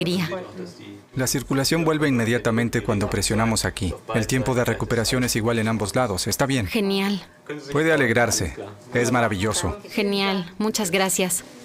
La circulación vuelve inmediatamente cuando presionamos aquí. El tiempo de recuperación es igual en ambos lados. Está bien. Genial, Puede alegrarse. Es maravilloso. genial. Muchas gracias.